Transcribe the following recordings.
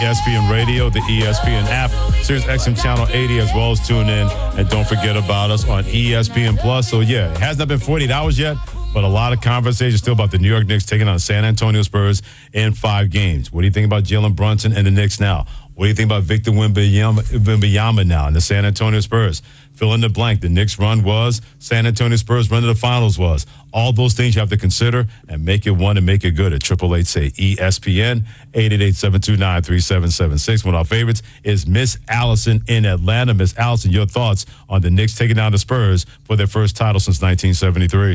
ESPN Radio, the ESPN app, Sirius XM Channel 80, as well as tune in. And don't forget about us on ESPN Plus. So, yeah, it has not been 48 hours yet, but a lot of conversation still about the New York Knicks taking on the San Antonio Spurs in 5 games. What do you think about Jalen Brunson and the Knicks now? What do you think about Victor Wembanyama now and the San Antonio Spurs? Fill in the blank. The Knicks run was, San Antonio Spurs run to the finals was. All those things you have to consider and make it one and make it good at 888-SAY-ESPN, 888-729-3776. One of our favorites is Miss Allison in Atlanta. Miss Allison, your thoughts on the Knicks taking down the Spurs for their first title since 1973.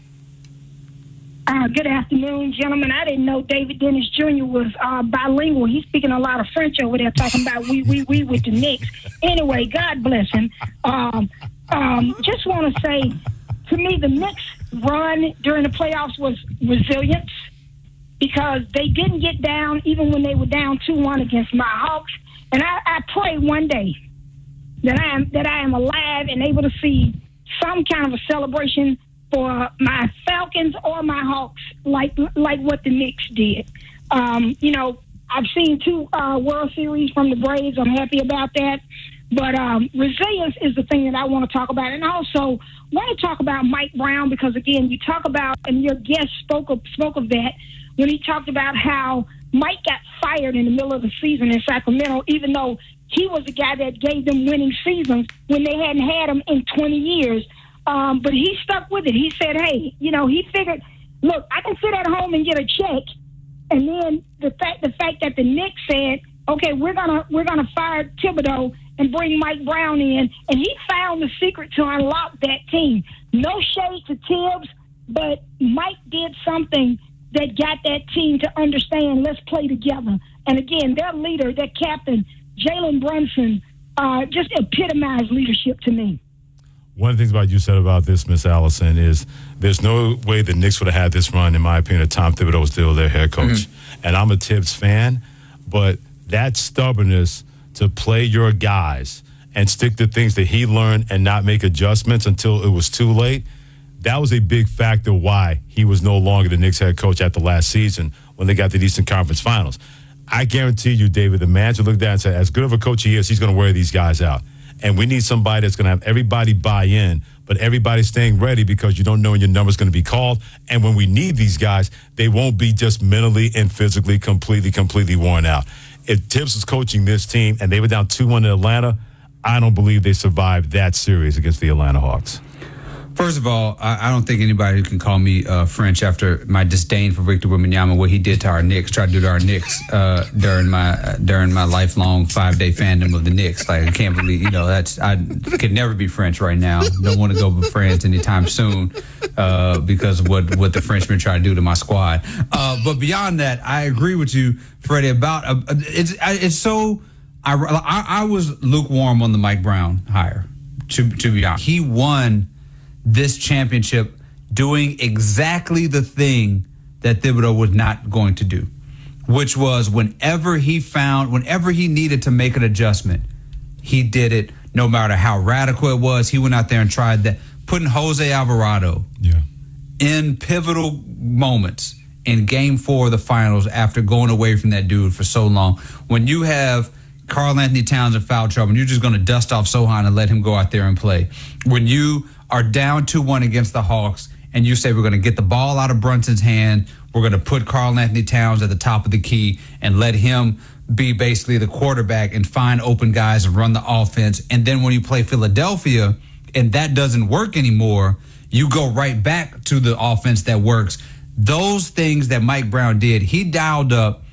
Good afternoon, gentlemen. I didn't know David Dennis Jr. was bilingual. He's speaking a lot of French over there, talking about we with the Knicks. Anyway, God bless him. Just want to say, to me, the Knicks run during the playoffs was resilience because they didn't get down even when they were down 2-1 against my Hawks. And I pray one day that I am alive and able to see some kind of a celebration for my Falcons or my Hawks, like what the Knicks did. I've seen 2 World Series from the Braves. I'm happy about that. But resilience is the thing that I want to talk about. And I also want to talk about Mike Brown because, again, you talk about, and your guest spoke of that when he talked about how Mike got fired in the middle of the season in Sacramento, even though he was the guy that gave them winning seasons when they hadn't had them in 20 years. But he stuck with it. He said, hey, he figured, look, I can sit at home and get a check. And then the fact that the Knicks said, okay, we're gonna fire Thibodeau and bring Mike Brown in, and he found the secret to unlock that team. No shade to Tibbs, but Mike did something that got that team to understand, let's play together. And again, their leader, their captain, Jalen Brunson, just epitomized leadership to me. One of the things you said about this, Miss Allison, is there's no way the Knicks would have had this run, in my opinion, if Tom Thibodeau was still their head coach. Mm-hmm. And I'm a Tibbs fan, but that stubbornness to play your guys and stick to things that he learned and not make adjustments until it was too late, that was a big factor why he was no longer the Knicks head coach at the last season when they got to the Eastern Conference Finals. I guarantee you, David, the manager looked at and said, as good of a coach he is, he's going to wear these guys out. And we need somebody that's going to have everybody buy in, but everybody's staying ready because you don't know when your number's going to be called. And when we need these guys, they won't be just mentally and physically completely worn out. If Tibbs was coaching this team and they were down 2-1 in Atlanta, I don't believe they survived that series against the Atlanta Hawks. First of all, I don't think anybody can call me French after my disdain for Victor Wembanyama, what he did to our Knicks, tried to do to our Knicks during my lifelong 5-day fandom of the Knicks. Like, I can't believe, I could never be French right now. Don't want to go with France anytime soon because of what the Frenchmen try to do to my squad. But beyond that, I agree with you, Freddie, about it's so. I was lukewarm on the Mike Brown hire, to be honest. He won this championship doing exactly the thing that Thibodeau was not going to do, which was whenever he needed to make an adjustment, he did it no matter how radical it was. He went out there and tried that, putting Jose Alvarado in pivotal moments in Game 4 of the finals after going away from that dude for so long. When you have Karl Anthony Towns in foul trouble, and you're just going to dust off Sohan and let him go out there and play. When you are down 2-1 against the Hawks and you say we're going to get the ball out of Brunson's hand, we're going to put Karl Anthony Towns at the top of the key and let him be basically the quarterback and find open guys and run the offense. And then when you play Philadelphia and that doesn't work anymore, you go right back to the offense that works. Those things that Mike Brown did, he dialed up